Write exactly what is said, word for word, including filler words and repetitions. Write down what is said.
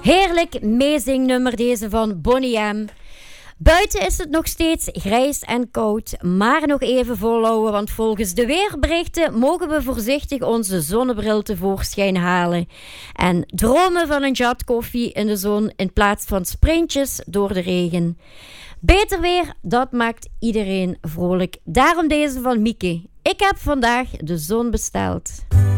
Heerlijk meezingnummer deze van Bonnie M. Buiten is het nog steeds grijs en koud, maar nog even volhouden, want volgens de weerberichten mogen we voorzichtig onze zonnebril tevoorschijn halen en dromen van een jat koffie in de zon in plaats van sprintjes door de regen. Beter weer, dat maakt iedereen vrolijk. Daarom deze van Mieke. Ik heb vandaag de zon besteld.